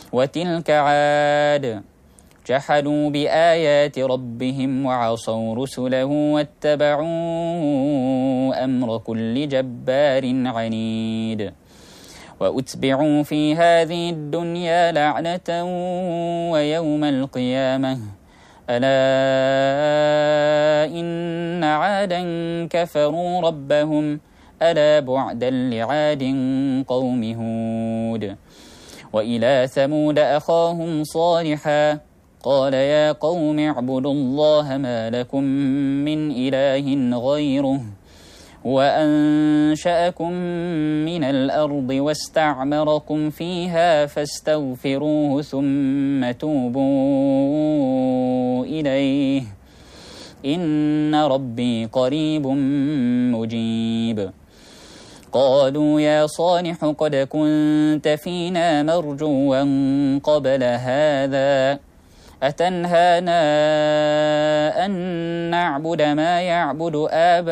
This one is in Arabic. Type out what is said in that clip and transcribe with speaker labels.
Speaker 1: وتلك عاد جحدوا بآيات ربهم وعصوا رسله واتبعوا أمر كل جبار عنيد وأتبعوا في هذه الدنيا لعنة ويوم القيامة ألا إن عادا كفروا ربهم ألا بعدا لعاد قوم هود وإلى ثمود أخاهم صالحا قال يا قوم اعبدوا الله ما لكم من إله غيره وأنشأكم من الأرض واستعمركم فيها فاستغفروه ثم توبوا إليه إن ربي قريب مجيب قالوا يا صالح قد كنت فينا مرجوا قبل هذا أتنهانا أن نعبد ما يعبد آباؤنا